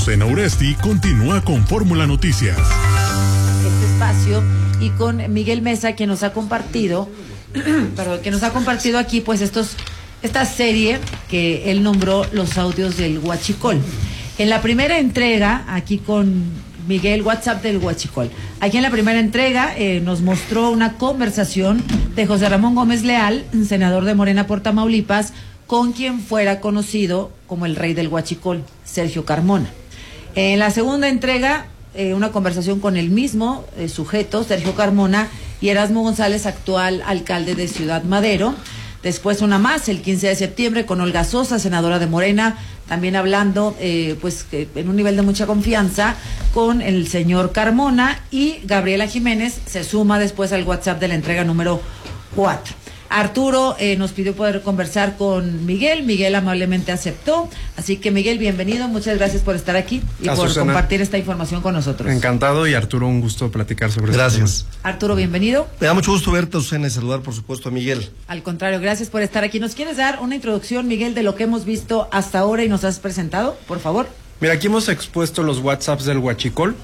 Azucena Uresti continúa con Fórmula Noticias. Este espacio y con Miguel Mesa, quien nos ha compartido, aquí pues esta serie que él nombró Los Audios del Huachicol. En la primera entrega, aquí con Miguel, WhatsApp del Huachicol. Aquí en la primera entrega nos mostró una conversación de José Ramón Gómez Leal, senador de Morena por Tamaulipas, con quien fuera conocido como el rey del Huachicol, Sergio Carmona. En la segunda entrega, una conversación con el mismo sujeto, Sergio Carmona, y Erasmo González, actual alcalde de Ciudad Madero. Después una más, el 15 de septiembre, con Olga Sosa, senadora de Morena, también hablando, en un nivel de mucha confianza, con el señor Carmona, y Gabriela Jiménez se suma después al WhatsApp de la entrega número 4. Arturo nos pidió poder conversar con Miguel. Miguel amablemente aceptó. Así que, Miguel, bienvenido. Muchas gracias por estar aquí y por compartir esta información con nosotros. Encantado, y Arturo, un gusto platicar sobre esto. Gracias. Arturo, bienvenido. Me da mucho gusto verte, Azucena, y saludar, por supuesto, a Miguel. Al contrario, gracias por estar aquí. ¿Nos quieres dar una introducción, Miguel, de lo que hemos visto hasta ahora y nos has presentado, por favor? Mira, aquí hemos expuesto los WhatsApps del Huachicol.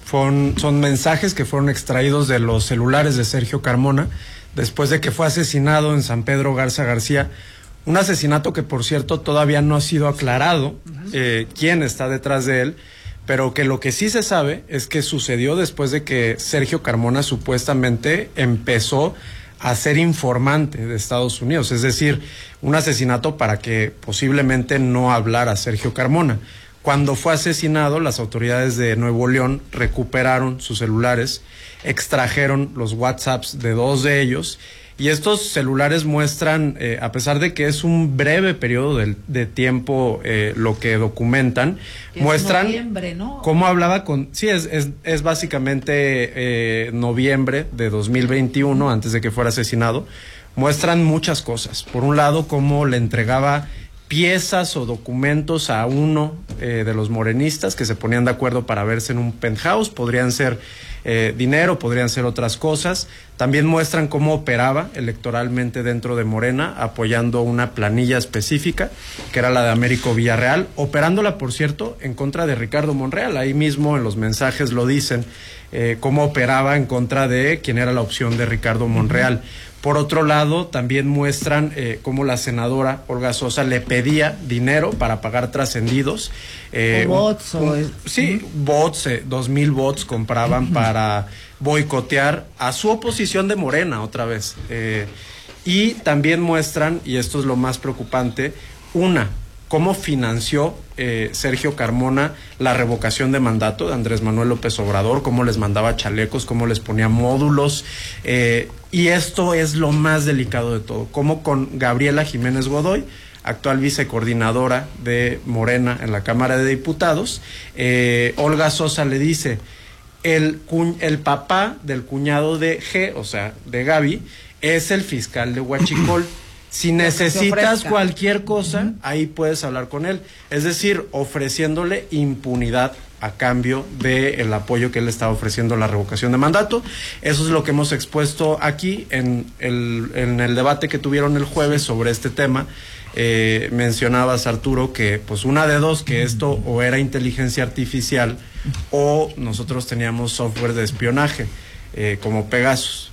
Son mensajes que fueron extraídos de los celulares de Sergio Carmona, después de que fue asesinado en San Pedro Garza García, un asesinato que, por cierto, todavía no ha sido aclarado quién está detrás de él, pero que lo que sí se sabe es que sucedió después de que Sergio Carmona supuestamente empezó a ser informante de Estados Unidos, es decir, un asesinato para que posiblemente no hablara Sergio Carmona. Cuando fue asesinado, las autoridades de Nuevo León recuperaron sus celulares, extrajeron los WhatsApps de 2 de ellos, y estos celulares muestran, a pesar de que es un breve periodo de tiempo lo que documentan, muestran noviembre, ¿no? Cómo hablaba con... Sí, es básicamente noviembre de 2021, antes de que fuera asesinado. Muestran muchas cosas. Por un lado, cómo le entregaba piezas o documentos a uno de los morenistas que se ponían de acuerdo para verse en un penthouse. Podrían ser dinero, podrían ser otras cosas. También muestran cómo operaba electoralmente dentro de Morena, apoyando una planilla específica, que era la de Américo Villarreal, operándola, por cierto, en contra de Ricardo Monreal. Ahí mismo en los mensajes lo dicen, cómo operaba en contra de quien era la opción de Ricardo Monreal. Por otro lado, también muestran cómo la senadora Olga Sosa le pedía dinero para pagar trascendidos. Bots. Sí, bots, 2,000 bots compraban para boicotear a su oposición de Morena otra vez. Y también muestran, y esto es lo más preocupante, cómo financió Sergio Carmona la revocación de mandato de Andrés Manuel López Obrador, cómo les mandaba chalecos, cómo les ponía módulos, y esto es lo más delicado de todo, cómo con Gabriela Jiménez Godoy, actual vicecoordinadora de Morena en la Cámara de Diputados, Olga Sosa le dice, el papá del cuñado de G, o sea, de Gaby, es el fiscal de Huachicol. Si necesitas cualquier cosa, ahí puedes hablar con él. Es decir, ofreciéndole impunidad a cambio del apoyo que él estaba ofreciendo a la revocación de mandato. Eso es lo que hemos expuesto aquí en el debate que tuvieron el jueves sobre este tema. Mencionabas, Arturo, que pues una de dos, que esto o era inteligencia artificial o nosotros teníamos software de espionaje, como Pegasus.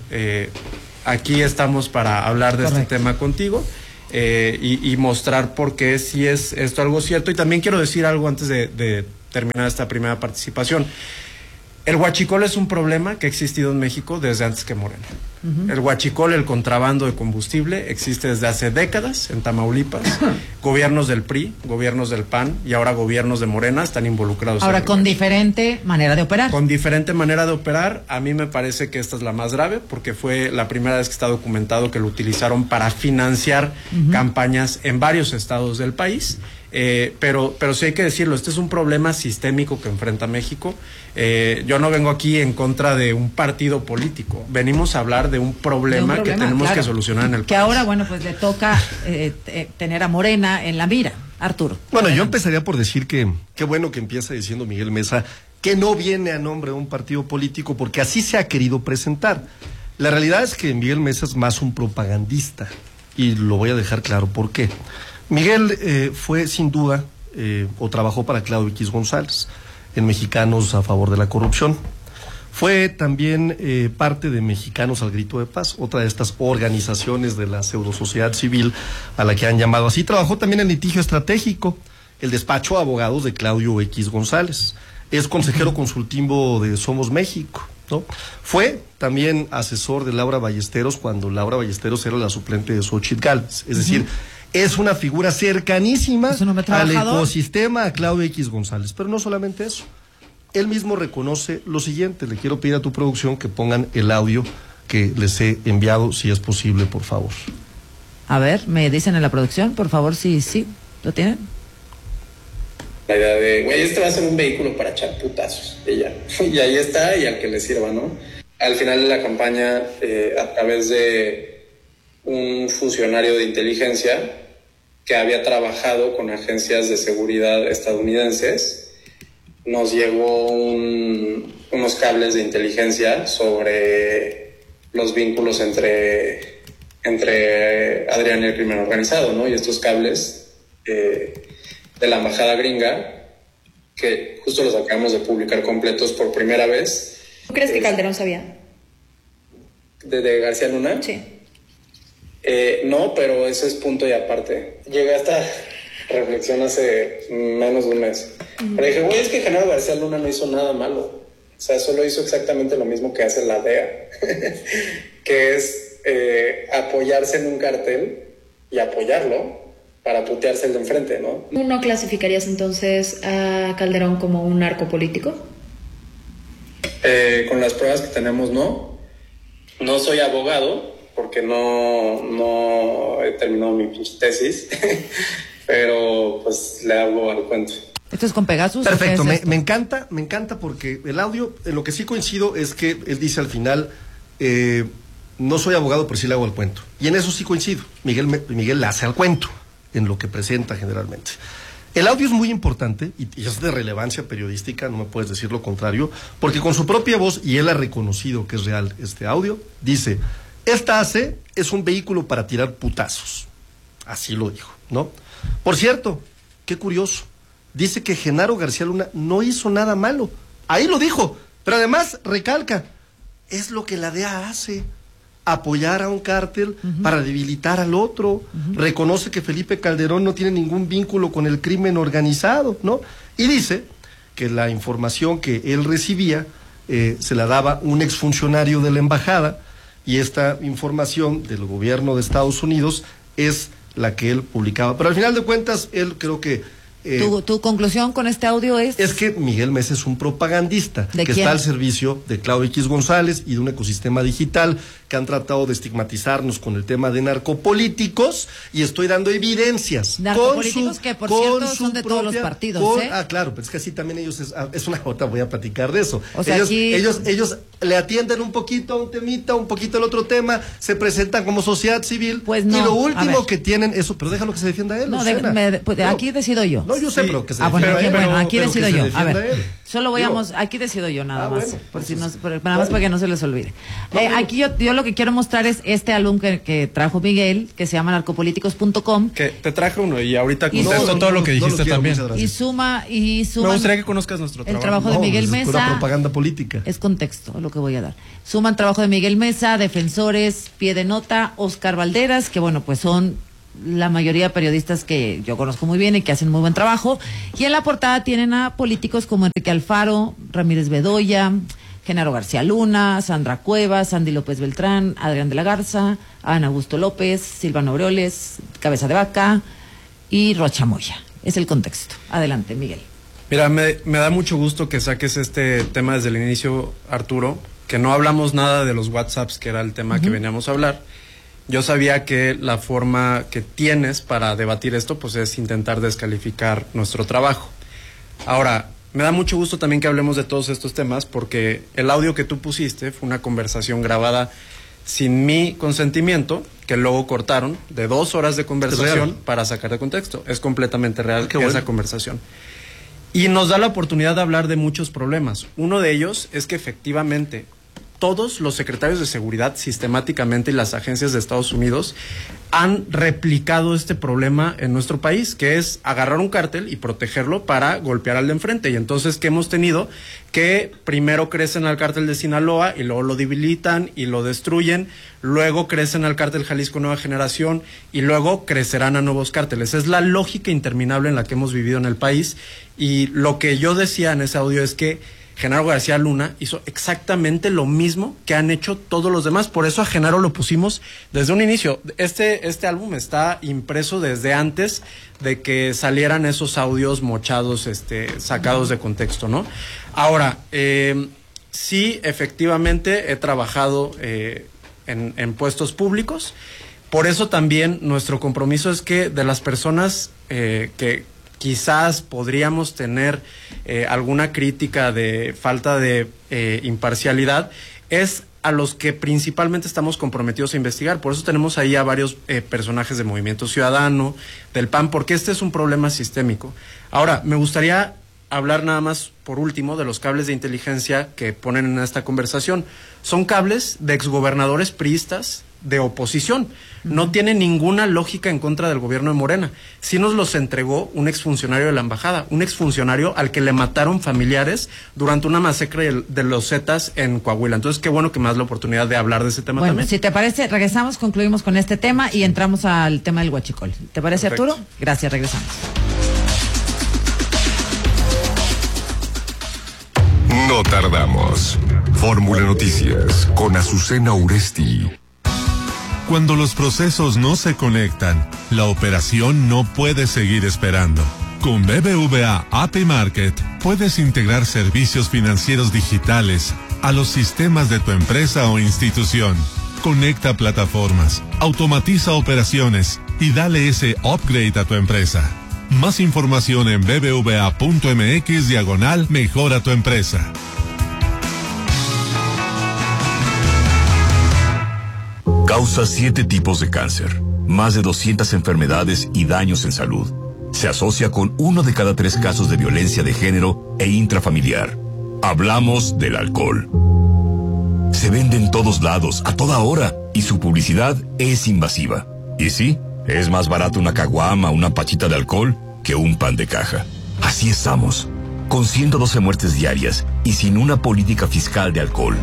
Aquí estamos para hablar de este tema contigo y mostrar por qué sí es esto algo cierto. Y también quiero decir algo antes de terminar esta primera participación. El huachicol es un problema que ha existido en México desde antes que Morena. El huachicol, el contrabando de combustible, existe desde hace décadas en Tamaulipas. Gobiernos del PRI, gobiernos del PAN y ahora gobiernos de Morena están involucrados. Ahora con diferente manera de operar. Con diferente manera de operar. A mí me parece que esta es la más grave porque fue la primera vez que está documentado que lo utilizaron para financiar campañas en varios estados del país. Pero sí hay que decirlo, este es un problema sistémico que enfrenta México. Yo no vengo aquí en contra de un partido político, venimos a hablar de un problema que tenemos que solucionar en el país. Que ahora, bueno, pues le toca tener a Morena en la mira. Arturo. Bueno, yo empezaría por decir que qué bueno que empieza diciendo Miguel Mesa que no viene a nombre de un partido político, porque así se ha querido presentar. La realidad es que Miguel Mesa es más un propagandista, y lo voy a dejar claro por qué. Miguel fue sin duda o trabajó para Claudio X González en Mexicanos a Favor de la Corrupción. Fue también parte de Mexicanos al Grito de Paz, otra de estas organizaciones de la pseudosociedad civil a la que han llamado así. Trabajó también en litigio estratégico, el despacho de abogados de Claudio X González. Es consejero consultivo de Somos México, ¿no? Fue también asesor de Laura Ballesteros cuando Laura Ballesteros era la suplente de Xóchitl Gálvez. Es decir, es una figura cercanísima al ecosistema a Claudio X González. Pero no solamente eso. Él mismo reconoce lo siguiente. Le quiero pedir a tu producción que pongan el audio que les he enviado, si es posible, por favor. A ver, me dicen en la producción, por favor, sí, ¿lo tienen? La idea de, güey, este va a ser un vehículo para echar putazos, y ya. Y ahí está, y al que le sirva, ¿no? Al final de la campaña, a través de un funcionario de inteligencia que había trabajado con agencias de seguridad estadounidenses, nos llegó unos cables de inteligencia sobre los vínculos entre Adrián y el crimen organizado, ¿no? Y estos cables de la embajada gringa, que justo los acabamos de publicar completos por primera vez. ¿Tú crees que Calderón sabía? ¿De García Luna? Sí. No, pero ese es punto y aparte. Llegué a esta reflexión hace menos de un mes. Pero dije, güey, es que Genaro García Luna no hizo nada malo. O sea, solo hizo exactamente lo mismo que hace la DEA, que es apoyarse en un cartel y apoyarlo para putearse el de enfrente, ¿no? ¿Tú no clasificarías entonces a Calderón como un narco político? Con las pruebas que tenemos, no. No soy abogado, porque no he terminado mi tesis, pero pues le hago al cuento. ¿Esto es con Pegasus? Perfecto, me encanta porque el audio, en lo que sí coincido es que él dice al final, no soy abogado, pero sí le hago al cuento. Y en eso sí coincido. Miguel le hace al cuento, en lo que presenta generalmente. El audio es muy importante y es de relevancia periodística, no me puedes decir lo contrario, porque con su propia voz, y él ha reconocido que es real este audio, dice, esta AC es un vehículo para tirar putazos. Así lo dijo, ¿no? Por cierto, qué curioso, dice que Genaro García Luna no hizo nada malo. Ahí lo dijo, pero además recalca, es lo que la DEA hace. Apoyar a un cártel para debilitar al otro. Reconoce que Felipe Calderón no tiene ningún vínculo con el crimen organizado, ¿no? Y dice que la información que él recibía se la daba un exfuncionario de la embajada, y esta información del gobierno de Estados Unidos es la que él publicaba. Pero al final de cuentas, él creo que... ¿Tu conclusión con este audio es? Es que Miguel Mesa es un propagandista que quién? está al servicio de Claudio X González y de un ecosistema digital que han tratado de estigmatizarnos con el tema de narcopolíticos, y estoy dando evidencias. Narcopolíticos que, por cierto, son de todos los partidos, ¿eh? Ah, claro, pero es que así también ellos es una otra, voy a platicar de eso. O sea, ellos le atienden un poquito a un temita, un poquito al otro tema, se presentan como sociedad civil, pues no, y lo último que tienen, eso, pero déjalo que se defienda él. No, no, aquí decido yo. No, yo sé, pero que se defienda. Aquí pero decido yo. A ver, él. solo aquí decido yo nada más, bueno, por si no, nada más para que no se les olvide. Aquí yo lo que quiero mostrar es este álbum que trajo Miguel, que se llama narcopolíticos.com. Que te traje uno y ahorita Y contesto todo lo que dijiste también. Y suma. Me gustaría que conozcas nuestro trabajo. El trabajo de Miguel es Mesa. pura propaganda política. Es contexto lo que voy a dar. Suman trabajo de Miguel Mesa, Defensores, Pie de Nota, Oscar Valderas, que bueno, pues son la mayoría de periodistas que yo conozco muy bien y que hacen muy buen trabajo. Y en la portada tienen a políticos como Enrique Alfaro, Ramírez Bedoya, Genaro García Luna, Sandra Cuevas, Sandy López Beltrán, Adrián de la Garza, Ana Augusto López, Silvano Aureoles, Cabeza de Vaca y Rocha Moya. Es el contexto. Adelante, Miguel. Mira, me da mucho gusto que saques este tema desde el inicio, Arturo, que no hablamos nada de los WhatsApps, que era el tema que veníamos a hablar. Yo sabía que la forma que tienes para debatir esto, pues es intentar descalificar nuestro trabajo. Ahora, me da mucho gusto también que hablemos de todos estos temas, porque el audio que tú pusiste fue una conversación grabada sin mi consentimiento, que luego cortaron, de 2 horas de conversación para sacar de contexto. Es completamente real esa conversación. Y nos da la oportunidad de hablar de muchos problemas. Uno de ellos es que efectivamente todos los secretarios de seguridad sistemáticamente y las agencias de Estados Unidos han replicado este problema en nuestro país, que es agarrar un cártel y protegerlo para golpear al de enfrente. Y entonces, ¿qué hemos tenido? Que primero crecen al cártel de Sinaloa y luego lo debilitan y lo destruyen, luego crecen al cártel Jalisco Nueva Generación y luego crecerán a nuevos cárteles. Es la lógica interminable en la que hemos vivido en el país, y lo que yo decía en ese audio es que Genaro García Luna hizo exactamente lo mismo que han hecho todos los demás. Por eso a Genaro lo pusimos desde un inicio. Este álbum está impreso desde antes de que salieran esos audios mochados, sacados de contexto, ¿no? Ahora, sí, efectivamente he trabajado en puestos públicos. Por eso también nuestro compromiso es que de las personas que quizás podríamos tener alguna crítica de falta de imparcialidad, es a los que principalmente estamos comprometidos a investigar. Por eso tenemos ahí a varios personajes de Movimiento Ciudadano, del PAN, porque este es un problema sistémico. Ahora, me gustaría hablar nada más, por último, de los cables de inteligencia que ponen en esta conversación. Son cables de exgobernadores priistas de oposición. No tiene ninguna lógica en contra del gobierno de Morena. Sí nos los entregó un exfuncionario de la embajada, un exfuncionario al que le mataron familiares durante una masacre de los Zetas en Coahuila. Entonces, qué bueno que me das la oportunidad de hablar de ese tema también. Si te parece, regresamos, concluimos con este tema y entramos al tema del huachicol. ¿Te parece, perfecto, Arturo? Gracias, regresamos. No tardamos. Fórmula Noticias con Azucena Uresti. Cuando los procesos no se conectan, la operación no puede seguir esperando. Con BBVA API Market puedes integrar servicios financieros digitales a los sistemas de tu empresa o institución. Conecta plataformas, automatiza operaciones y dale ese upgrade a tu empresa. Más información en bbva.mx/mejora tu empresa. Causa 7 tipos de cáncer, más de 200 enfermedades y daños en salud. Se asocia con 1 de cada 3 casos de violencia de género e intrafamiliar. Hablamos del alcohol. Se vende en todos lados, a toda hora, y su publicidad es invasiva. Y sí, es más barato una caguama o una pachita de alcohol que un pan de caja. Así estamos, con 112 muertes diarias y sin una política fiscal de alcohol.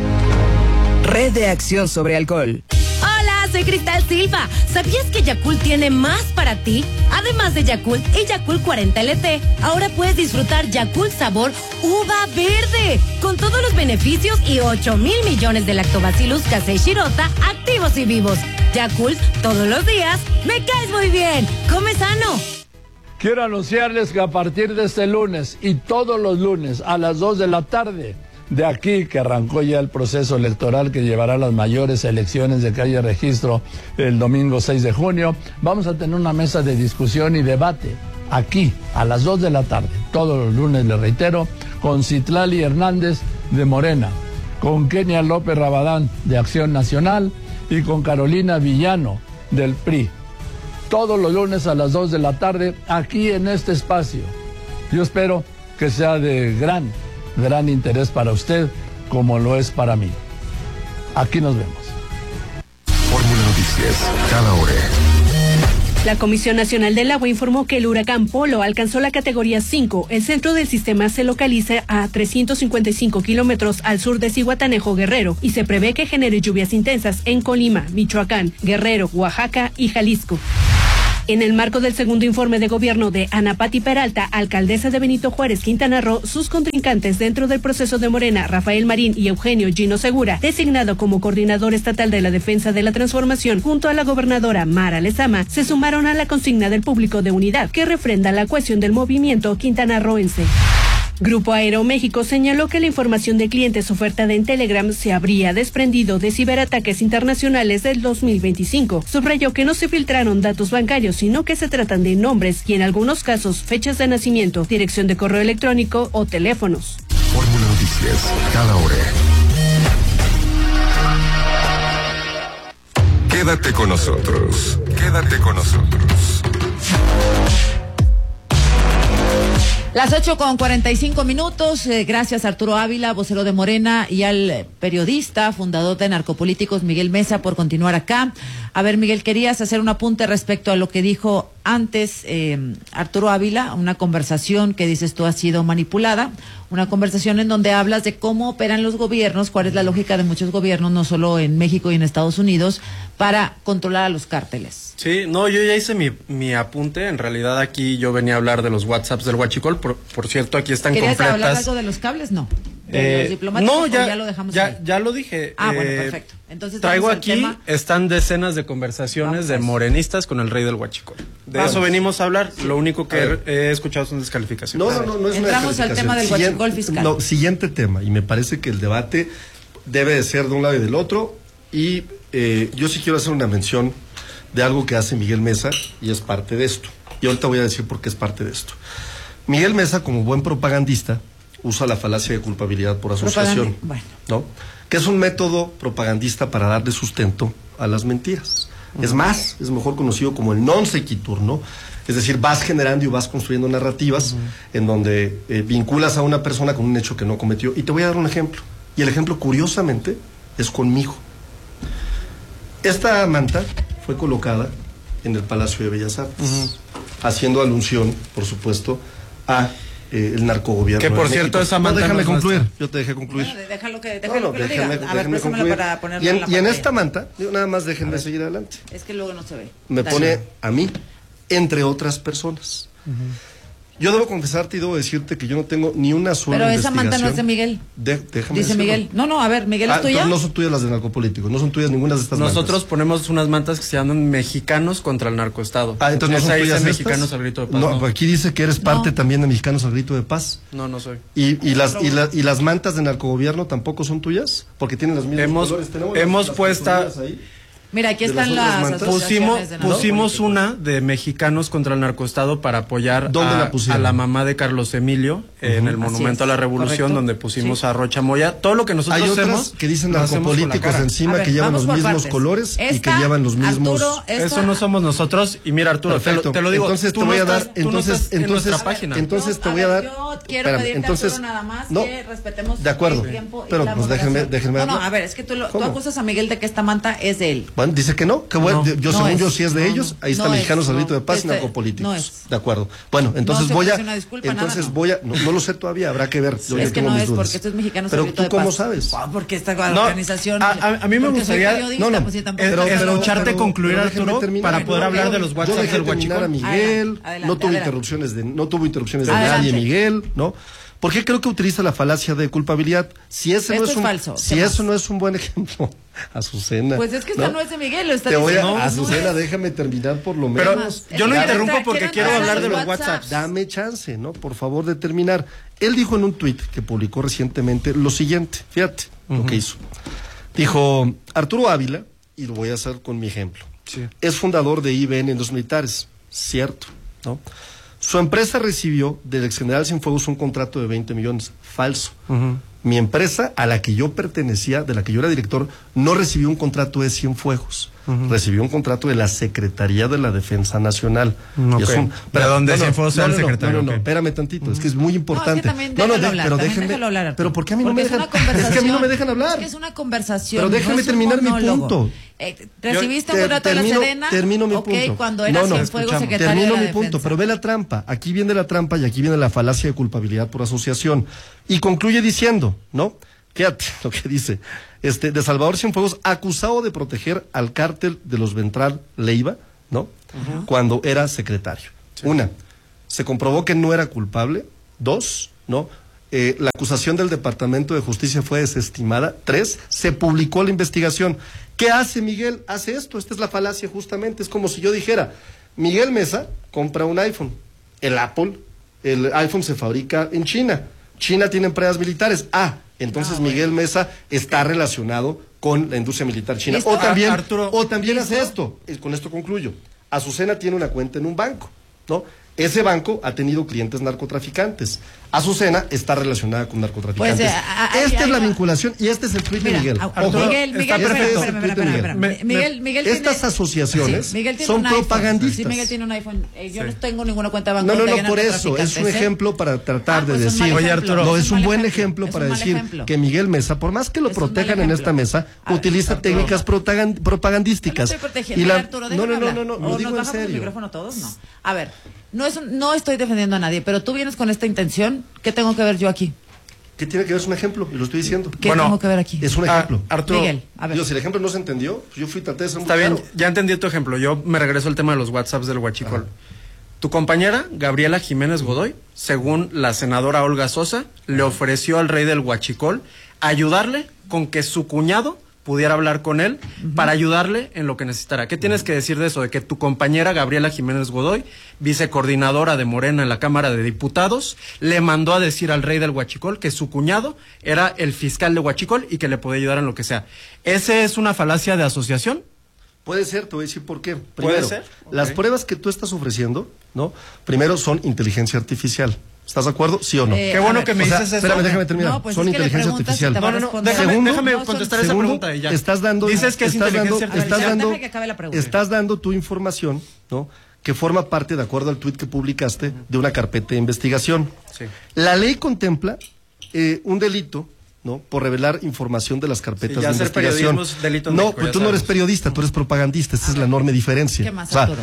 Red de Acción sobre Alcohol. Hola, soy Cristal Silva. ¿Sabías que Yakult tiene más para ti? Además de Yakult y Yakult 40 LT, ahora puedes disfrutar Yakult sabor uva verde, con todos los beneficios y 8,000 millones de lactobacillus casei shirota activos y vivos. Yakult, todos los días, me caes muy bien. Come sano. Quiero anunciarles que a partir de este lunes y todos los lunes a las 2 de la tarde, de aquí que arrancó ya el proceso electoral que llevará las mayores elecciones de que haya registro el domingo 6 de junio, vamos a tener una mesa de discusión y debate aquí a las 2 de la tarde, todos los lunes, le reitero, con Citlali Hernández de Morena, con Kenia López Rabadán de Acción Nacional y con Carolina Villano del PRI. Todos los lunes a las 2 de la tarde aquí en este espacio. Yo espero que sea de gran interés para usted, como lo es para mí. Aquí nos vemos. Fórmula Noticias, cada hora. La Comisión Nacional del Agua informó que el huracán Polo alcanzó la categoría 5. El centro del sistema se localiza a 355 kilómetros al sur de Zihuatanejo, Guerrero, y se prevé que genere lluvias intensas en Colima, Michoacán, Guerrero, Oaxaca y Jalisco. En el marco del segundo informe de gobierno de Ana Pati Peralta, alcaldesa de Benito Juárez, Quintana Roo, sus contrincantes dentro del proceso de Morena, Rafael Marín y Eugenio Gino Segura, designado como coordinador estatal de la defensa de la transformación, junto a la gobernadora Mara Lezama, se sumaron a la consigna del público de unidad, que refrenda la cohesión del movimiento quintanarroense. Grupo Aeroméxico señaló que la información de clientes ofertada en Telegram se habría desprendido de ciberataques internacionales del 2025. Subrayó que no se filtraron datos bancarios, sino que se tratan de nombres y en algunos casos fechas de nacimiento, dirección de correo electrónico o teléfonos. Fórmula Noticias, cada hora. Quédate con nosotros. Quédate con nosotros. Las 8:45. Gracias a Arturo Ávila, vocero de Morena, y al periodista, fundador de Narcopolíticos, Miguel Mesa, por continuar acá. A ver, Miguel, querías hacer un apunte respecto a lo que dijo antes Arturo Ávila, una conversación que dices tú ha sido manipulada, una conversación en donde hablas de cómo operan los gobiernos, cuál es la lógica de muchos gobiernos, no solo en México y en Estados Unidos, para controlar a los cárteles. Sí, no, yo ya hice mi apunte. En realidad aquí yo venía a hablar de los WhatsApps del Huachicol. Por cierto, aquí están completas. ¿Querías hablar algo de los cables? No. ¿De los diplomáticos? No, ya lo dejamos ahí. Ya lo dije. Bueno, perfecto. Entonces traigo aquí, están decenas de conversaciones de morenistas con el rey del Huachicol. De eso venimos a hablar. Sí. Lo único que he escuchado son descalificaciones. No es Entramos al tema del Huachicol fiscal. No, siguiente tema. Y me parece que el debate debe de ser de un lado y del otro. Y yo sí quiero hacer una mención de algo que hace Miguel Mesa, y es parte de esto. Y ahorita voy a decir por qué es parte de esto. Miguel Mesa, como buen propagandista, usa la falacia de culpabilidad por asociación, ¿no? Que es un método propagandista para darle sustento a las mentiras. Es más, es mejor conocido como el non sequitur, ¿no? Es decir, vas generando y vas construyendo narrativas en donde vinculas a una persona con un hecho que no cometió. Y te voy a dar un ejemplo. Y el ejemplo, curiosamente, es conmigo. Esta manta fue colocada en el Palacio de Bellas Artes, haciendo alusión, por supuesto, a el narcogobierno. Que por cierto, esa manta. Déjame concluir. Yo te dejé concluir. Déjalo que lo diga. A ver, préstamelo para ponerlo en la pantalla. Y en esta manta, nada más déjenme seguir adelante. Es que luego no se ve. Me pone a mí, entre otras personas. Yo debo confesarte y debo decirte que yo no tengo ni una sola investigación. Pero esa manta no es de Miguel. Déjame Dice Miguel. No, a ver, Miguel, ¿es tuya? No son tuyas las de Narcopolíticos, no son tuyas ninguna de estas mantas. Nosotros ponemos unas mantas que se llaman Mexicanos contra el Narcoestado. Entonces no son tuyas Mexicanos al Grito de Paz. No, aquí dice que eres parte también de Mexicanos al Grito de Paz. No soy. ¿Y las mantas de narcogobierno tampoco son tuyas? Porque tienen los mismos colores. Hemos puesta... Mira, aquí están las asociaciones de pusimos una de Mexicanos contra el Narcoestado para apoyar a la mamá de Carlos Emilio en el Monumento a la Revolución, donde pusimos a Rocha Moya. Todo lo que nosotros hay hacemos... Hay otras que dicen narcopolíticos encima, que llevan los mismos colores y que llevan los mismos... Eso no somos nosotros. Y mira, Arturo, te lo digo. Entonces te voy a dar... Entonces te voy a dar... Yo quiero pedirte, Arturo, nada más que respetemos el tiempo. Pero pues déjenme... No, a ver, es que tú acusas a Miguel de que esta manta es de él. Bueno, dice que no, que bueno, yo según yo sí es de ellos, ahí está Mexicanos al Grito de Paz y Narcopolíticos. De acuerdo. Bueno, entonces voy a... No lo sé todavía, habrá que ver. Es que no es porque esto es Mexicanos al Grito de Paz. Pero tú cómo sabes. Porque esta organización... A mí me gustaría escucharte concluir, Arturo, para poder hablar de los WhatsApp del Huachicol. Miguel, no tuvo interrupciones de nadie, Miguel, ¿no? ¿Por qué creo que utiliza la falacia de culpabilidad? Si ese eso no es un buen ejemplo. Azucena. Pues es que esta no es de Miguel, lo está diciendo. Azucena, déjame terminar por lo menos. Pero yo no interrumpo porque quiero hablar de los WhatsApps. Dame chance, ¿no? Por favor, de terminar. Él dijo en un tuit que publicó recientemente lo siguiente. Fíjate lo que hizo. Dijo, Arturo Ávila, y lo voy a hacer con mi ejemplo, es fundador de IBN en los militares. Cierto, ¿no? Su empresa recibió del ex general Cienfuegos un contrato de 20 millones. Falso. Mi empresa, a la que yo pertenecía, de la que yo era director, no recibió un contrato de Cienfuegos. Recibió un contrato de la Secretaría de la Defensa Nacional. ¿De dónde Cienfuegos era el secretario? No, espérame tantito, es que es muy importante. Pero déjenme hablar. Pero ¿por qué a mí no me dejan? Es que a mí no me dejan hablar. Es que es una conversación. Pero déjame terminar mi punto. ¿Recibiste un contrato de la Sedena? Termino mi punto. Cuando era Cienfuegos secretario de la Defensa. Termino mi punto, pero ve la trampa. Aquí viene la trampa y aquí viene la falacia de culpabilidad por asociación. Y concluye diciendo, ¿no? Fíjate lo que dice, de Salvador Cienfuegos, acusado de proteger al cártel de los Ventral Leiva, ¿no? Cuando era secretario. Una, se comprobó que no era culpable. Dos, ¿no? La acusación del Departamento de Justicia fue desestimada. Tres, se publicó la investigación. ¿Qué hace Miguel? Hace esto. Esta es la falacia justamente. Es como si yo dijera, Miguel Mesa compra un iPhone. El iPhone se fabrica en China. China tiene empresas militares. Entonces Miguel Mesa está relacionado con la industria militar china. O también hace esto. Con esto concluyo. Azucena tiene una cuenta en un banco, ¿no? Ese banco ha tenido clientes narcotraficantes. Azucena está relacionada con narcotraficantes. Pues, esta es la vinculación y este es el tweet de Miguel. Miguel, estas asociaciones son propagandistas. Sí, Miguel tiene un iPhone. Yo no tengo ninguna cuenta de banco. No, por eso. Es un ejemplo para tratar de decir. Oye, Arturo. No, es un buen ejemplo para decir que Miguel Mesa, por más que lo protejan en esta mesa, utiliza técnicas propagandísticas. No estoy protegiendo, Arturo. No, lo digo en serio. El micrófono todos? No. A ver, no estoy defendiendo a nadie, pero tú vienes con esta intención. ¿Qué tengo que ver yo aquí? ¿Qué tiene que ver? Es un ejemplo, y lo estoy diciendo. ¿Qué tengo que ver aquí? Es un ejemplo. Arturo, Miguel, a ver. Si el ejemplo no se entendió, yo traté de ser muy está bien, claro. ya entendí tu ejemplo. Yo me regreso al tema de los WhatsApps del Huachicol. Tu compañera, Gabriela Jiménez Godoy, según la senadora Olga Sosa, le ofreció al rey del Huachicol ayudarle con que su cuñado pudiera hablar con él para ayudarle en lo que necesitara. ¿Qué tienes que decir de eso? De que tu compañera Gabriela Jiménez Godoy, vicecoordinadora de Morena en la Cámara de Diputados, le mandó a decir al rey del Huachicol que su cuñado era el fiscal de Huachicol y que le podía ayudar en lo que sea. ¿Ese es una falacia de asociación? Puede ser, te voy a decir por qué. ¿Puede Primero, ser? las pruebas que tú estás ofreciendo, ¿no? Primero son inteligencia artificial. ¿Estás de acuerdo? ¿Sí o no? Qué bueno que me dices eso. Espérame, déjame terminar. No, pues son es que inteligencia le preguntas artificial. si te va a Déjame contestar esa pregunta y ya. Estás dando, dices que es inteligencia artificial. Deja que acabe la pregunta. Estás dando tu información, ¿no? Que forma parte, de acuerdo al tuit que publicaste, de una carpeta de investigación. Sí. La ley contempla un delito, ¿no? Por revelar información de las carpetas de investigación. No, pues tú no eres periodista, tú eres propagandista, esa es la enorme diferencia. ¿Qué más, Arturo?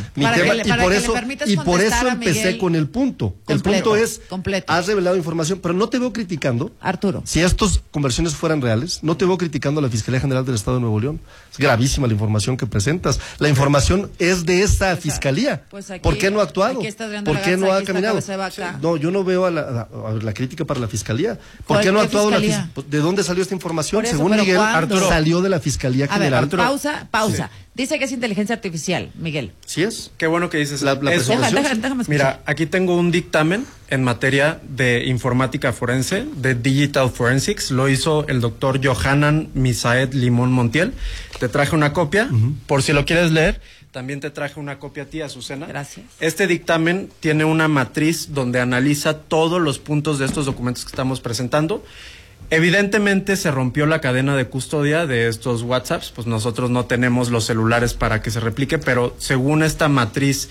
Y por eso empecé con el punto. El punto es, has revelado información, pero no te veo criticando. Arturo. Si estas conversiones fueran reales, no te veo criticando a la Fiscalía General del Estado de Nuevo León. Es gravísima la información que presentas. La información es de esa fiscalía. Pues aquí, ¿por qué no ha actuado? ¿Por qué no ha caminado? No, yo no veo a la crítica para la Fiscalía. ¿Por qué no ha actuado la Fiscalía? ¿De dónde salió esta información? Eso, según Miguel, Arturo, salió de la Fiscalía General. A ver, pausa. Sí. Dice que es inteligencia artificial, Miguel. ¿Sí es? Qué bueno que dices la eso. Déjame Mira, aquí tengo un dictamen en materia de informática forense, de Digital Forensics. Lo hizo el doctor Johanan Misaet Limón Montiel. Te traje una copia, por si lo quieres leer. También te traje una copia a ti, Azucena. Gracias. Este dictamen tiene una matriz donde analiza todos los puntos de estos documentos que estamos presentando. Evidentemente se rompió la cadena de custodia de estos WhatsApps, pues nosotros no tenemos los celulares para que se replique, pero según esta matriz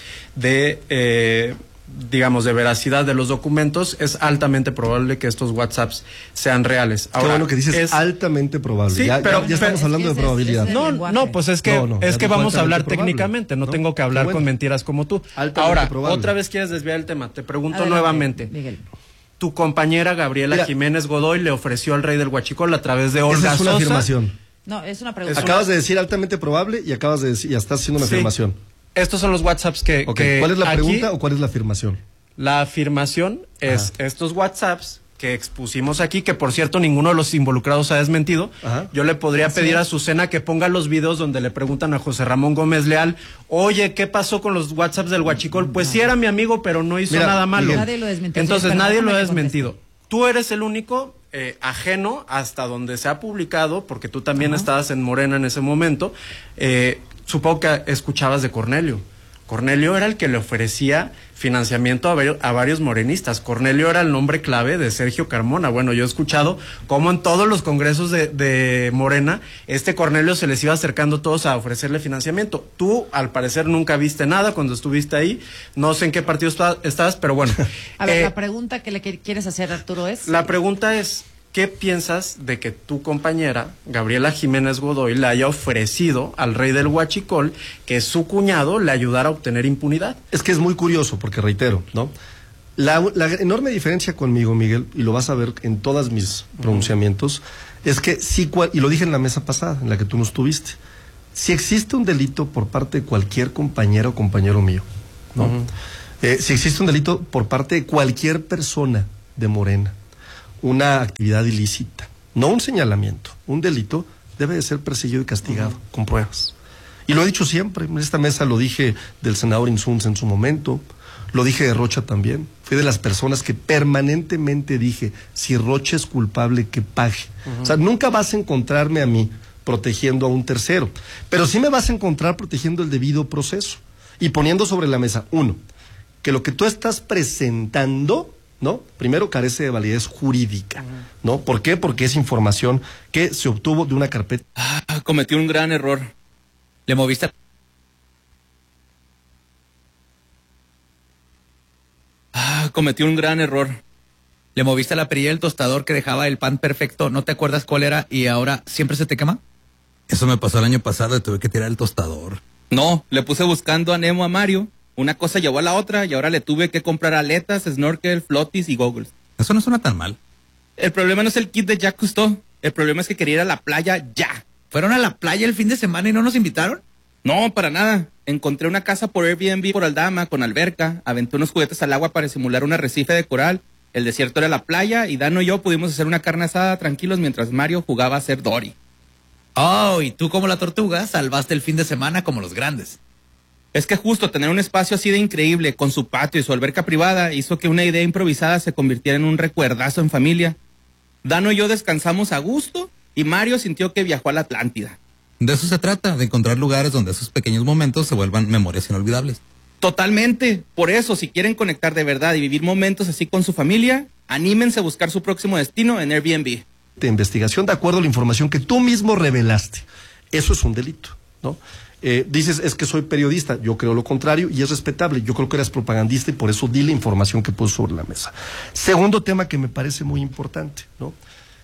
de, digamos, de veracidad de los documentos, es altamente probable que estos WhatsApps sean reales. Ahora, qué bueno que dices, es altamente probable. Sí, ya estamos hablando de probabilidad. No, pues es que vamos a hablar técnicamente, no tengo que hablar con mentiras como tú. Ahora, otra vez quieres desviar el tema, te pregunto nuevamente. Miguel. Tu compañera Gabriela Jiménez Godoy le ofreció al rey del Huachicol a través de Olga Sosa. Esa es una afirmación. No, es una pregunta. Acabas de decir altamente probable y acabas de decir, ya estás haciendo una afirmación. Estos son los WhatsApps que... ¿Cuál es la pregunta o cuál es la afirmación? La afirmación es estos WhatsApps que expusimos aquí, que por cierto ninguno de los involucrados ha desmentido. Yo le podría pedir a Azucena que ponga los videos donde le preguntan a José Ramón Gómez Leal, oye, ¿qué pasó con los WhatsApps del Huachicol? Pues sí era mi amigo, pero no hizo nada malo. Nadie lo desmintió. Entonces nadie lo ha desmentido. Tú eres el único ajeno hasta donde se ha publicado, porque tú también estabas en Morena en ese momento. Supongo que escuchabas de Cornelio. Cornelio era el que le ofrecía financiamiento a varios morenistas. Cornelio era el nombre clave de Sergio Carmona. Bueno, yo he escuchado cómo en todos los congresos de Morena, Cornelio se les iba acercando todos a ofrecerle financiamiento. Tú, al parecer, nunca viste nada cuando estuviste ahí. No sé en qué partido estabas, pero bueno. A ver, la pregunta que le quieres hacer, Arturo, es... La pregunta es... ¿Qué piensas de que tu compañera, Gabriela Jiménez Godoy, le haya ofrecido al rey del Huachicol que su cuñado le ayudara a obtener impunidad? Es que es muy curioso, porque reitero, ¿no? La enorme diferencia conmigo, Miguel, y lo vas a ver en todos mis pronunciamientos, es que sí, y lo dije en la mesa pasada, en la que tú no estuviste, si existe un delito por parte de cualquier compañera o compañero mío, ¿no? Si existe un delito por parte de cualquier persona de Morena, una actividad ilícita, no un señalamiento, un delito, debe de ser perseguido y castigado con pruebas. Y lo he dicho siempre, en esta mesa lo dije del senador Insunza en su momento, lo dije de Rocha también. Fui de las personas que permanentemente dije, si Rocha es culpable, que pague. O sea, nunca vas a encontrarme a mí protegiendo a un tercero, pero sí me vas a encontrar protegiendo el debido proceso y poniendo sobre la mesa, uno, que lo que tú estás presentando, ¿no? Primero carece de validez jurídica, ¿no? ¿Por qué? Porque es información que se obtuvo de una carpeta. Cometí un gran error. Le moviste... cometí un gran error. Le moviste la perilla del tostador que dejaba el pan perfecto, no te acuerdas cuál era y ahora siempre se te quema. Eso me pasó el año pasado y tuve que tirar el tostador. No, le puse buscando a Nemo a Mario. Una cosa llevó a la otra y ahora le tuve que comprar aletas, snorkel, flotis y goggles. Eso no suena tan mal. El problema no es el kit de Jacques Cousteau. El problema es que quería ir a la playa ya. ¿Fueron a la playa el fin de semana y no nos invitaron? No, para nada. Encontré una casa por Airbnb por Aldama, con alberca. Aventé unos juguetes al agua para simular un arrecife de coral. El desierto era la playa y Dano y yo pudimos hacer una carne asada tranquilos mientras Mario jugaba a ser Dory. Oh, y tú como la tortuga salvaste el fin de semana como los grandes. Es que justo tener un espacio así de increíble, con su patio y su alberca privada, hizo que una idea improvisada se convirtiera en un recuerdazo en familia. Dano y yo descansamos a gusto y Mario sintió que viajó a la Atlántida. De eso se trata, de encontrar lugares donde esos pequeños momentos se vuelvan memorias inolvidables. Totalmente. Por eso, si quieren conectar de verdad y vivir momentos así con su familia, anímense a buscar su próximo destino en Airbnb. De investigación de acuerdo a la información que tú mismo revelaste. Eso es un delito, ¿no? Dices, es que soy periodista. Yo creo lo contrario y es respetable. Yo creo que eres propagandista y por eso di la información que puso sobre la mesa. Segundo tema que me parece muy importante, ¿no?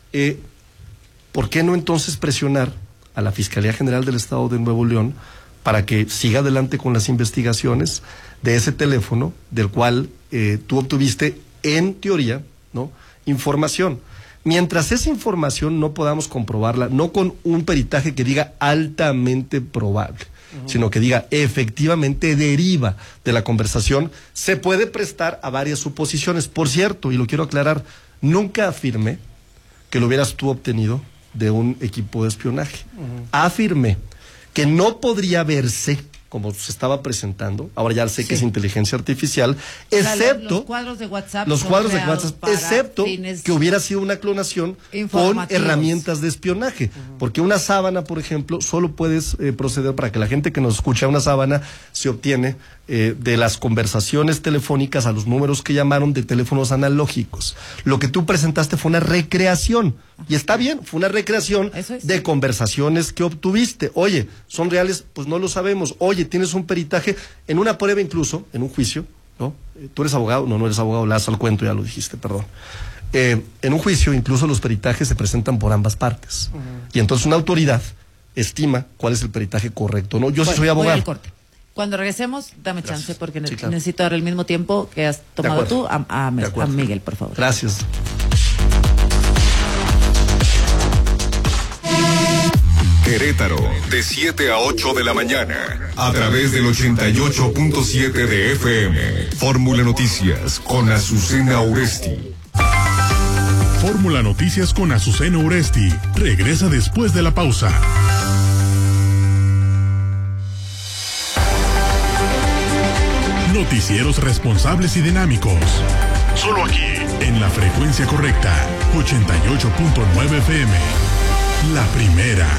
¿Por qué no entonces presionar a la Fiscalía General del Estado de Nuevo León para que siga adelante con las investigaciones de ese teléfono del cual tú obtuviste, en teoría, ¿no?, información? Mientras esa información no podamos comprobarla, no con un peritaje que diga altamente probable, sino que diga efectivamente deriva de la conversación, se puede prestar a varias suposiciones. Por cierto, y lo quiero aclarar, nunca afirmé que lo hubieras tú obtenido de un equipo de espionaje. Afirmé que no podría verse como se estaba presentando, ahora ya sé que es inteligencia artificial, excepto los cuadros de WhatsApp, excepto que hubiera sido una clonación con herramientas de espionaje, porque una sábana, por ejemplo, solo puedes proceder, para que la gente que nos escucha, una sábana se obtiene de las conversaciones telefónicas a los números que llamaron de teléfonos analógicos. Lo que tú presentaste fue una recreación, y está bien, fue una recreación de conversaciones que obtuviste. Oye, ¿son reales? Pues no lo sabemos. Oye, tienes un peritaje, en una prueba incluso, en un juicio, ¿no? ¿Tú eres abogado? No, no eres abogado, lazo al cuento, ya lo dijiste, perdón. En un juicio incluso los peritajes se presentan por ambas partes. Y entonces una autoridad estima cuál es el peritaje correcto, ¿no? Yo sí soy abogado. Voy al corte. Cuando regresemos, dame chance, porque necesito dar el mismo tiempo que has tomado tú a Miguel, por favor. Gracias. Querétaro, de 7 a 8 de la mañana, a través del 88.7 de FM. Fórmula Noticias con Azucena Uresti. Fórmula Noticias con Azucena Uresti regresa después de la pausa. Noticieros responsables y dinámicos. Solo aquí, en la frecuencia correcta, 88.9 FM. La primera.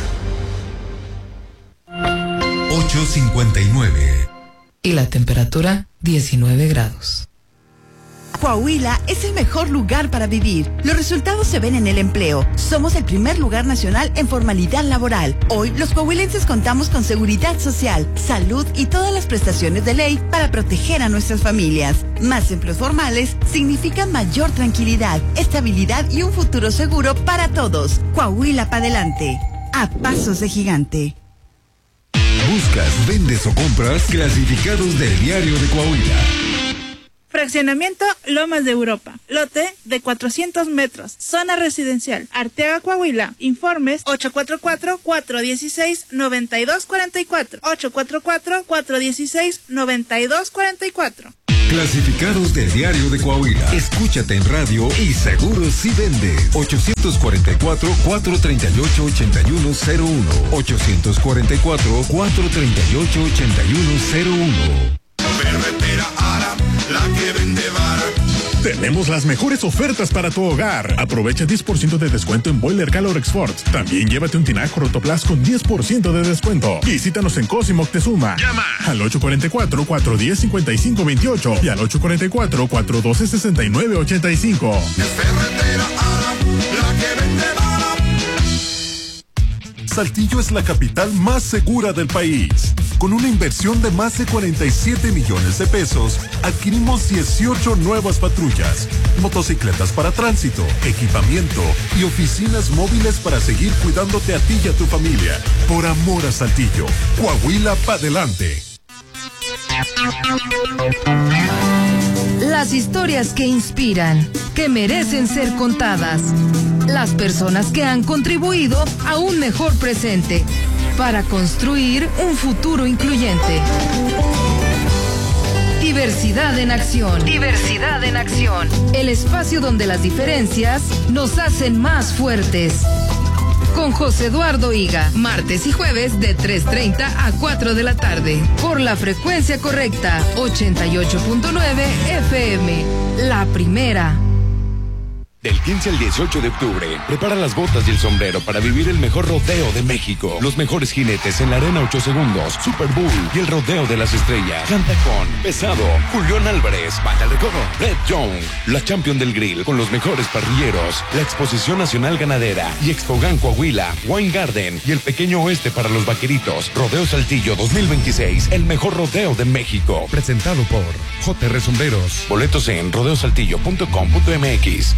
8:59. Y la temperatura, 19 grados. Coahuila es el mejor lugar para vivir. Los resultados se ven en el empleo. Somos el primer lugar nacional en formalidad laboral. Hoy, los coahuilenses contamos con seguridad social, salud y todas las prestaciones de ley para proteger a nuestras familias. Más empleos formales significan mayor tranquilidad, estabilidad y un futuro seguro para todos. Coahuila para adelante. A pasos de gigante. Buscas, vendes o compras clasificados del Diario de Coahuila. Fraccionamiento Lomas de Europa. Lote de 400 metros. Zona residencial. Arteaga, Coahuila. Informes 844-416-9244. 844-416-9244. Clasificados del Diario de Coahuila. Escúchate en radio y seguro si vende. 844-438-8101. 844-438-8101. Ferretera Ara, la que vende vara. Tenemos las mejores ofertas para tu hogar. Aprovecha 10% de descuento en Boiler Calorex Ford. También llévate un tinaco Rotoplas con 10% de descuento. Visítanos en Cosimo Moctezuma. Llama al 844-410-5528 y al 844-412-6985. Saltillo es la capital más segura del país. Con una inversión de más de 47 millones de pesos, adquirimos 18 nuevas patrullas, motocicletas para tránsito, equipamiento y oficinas móviles para seguir cuidándote a ti y a tu familia. Por amor a Saltillo, Coahuila pa' adelante. Las historias que inspiran, que merecen ser contadas. Las personas que han contribuido a un mejor presente para construir un futuro incluyente. Diversidad en acción. Diversidad en acción. El espacio donde las diferencias nos hacen más fuertes. Con José Eduardo Higa, martes y jueves de 3:30 a 4 de la tarde. Por la frecuencia correcta, 88.9 FM. La primera. Del 15 al 18 de octubre, prepara las botas y el sombrero para vivir el mejor rodeo de México. Los mejores jinetes en la Arena 8 Segundos, Super Bowl y el Rodeo de las Estrellas. Canta con Pesado, Julián Álvarez, Banda de Recodo, Red Young, la Champion del Grill con los mejores parrilleros, la Exposición Nacional Ganadera y Expogan Coahuila, Wine Garden y el Pequeño Oeste para los Vaqueritos. Rodeo Saltillo 2026, el mejor rodeo de México. Presentado por JR Sombreros. Boletos en rodeosaltillo.com.mx.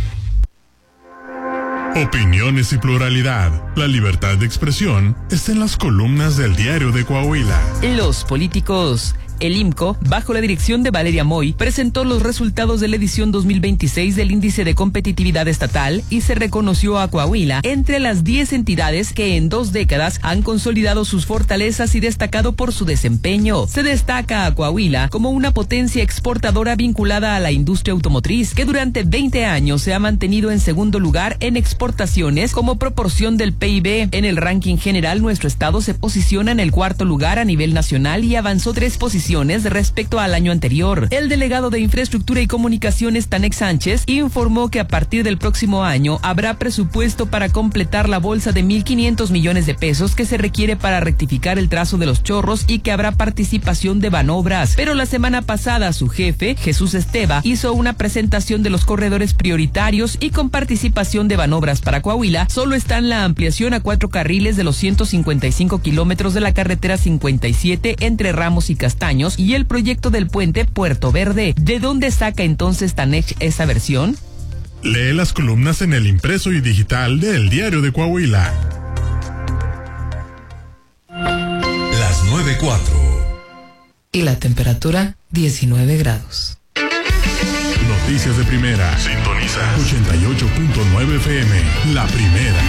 Opiniones y pluralidad. La libertad de expresión está en las columnas del Diario de Coahuila. Los políticos. El IMCO, bajo la dirección de Valeria Moy, presentó los resultados de la edición 2026 del Índice de Competitividad Estatal y se reconoció a Coahuila entre las 10 entidades que en 2 décadas han consolidado sus fortalezas y destacado por su desempeño. Se destaca a Coahuila como una potencia exportadora vinculada a la industria automotriz, que durante 20 años se ha mantenido en segundo lugar en exportaciones como proporción del PIB. En el ranking general, nuestro estado se posiciona en el 4º lugar a nivel nacional y avanzó 3 posiciones respecto al año anterior. El delegado de Infraestructura y Comunicaciones, Tanex Sánchez, informó que a partir del próximo año habrá presupuesto para completar la bolsa de 1,500 millones de pesos que se requiere para rectificar el trazo de los chorros y que habrá participación de Banobras. Pero la semana pasada su jefe, Jesús Esteva, hizo una presentación de los corredores prioritarios y con participación de Banobras para Coahuila solo están la ampliación a 4 carriles de los 155 kilómetros de la carretera 57 entre Ramos y Castaños y el proyecto del puente Puerto Verde. ¿De dónde saca entonces Tanex esa versión? Lee las columnas en el impreso y digital del Diario de Coahuila. Las 9:04. Y la temperatura, 19 grados. Noticias de primera. Sintoniza 88.9 FM. La primera.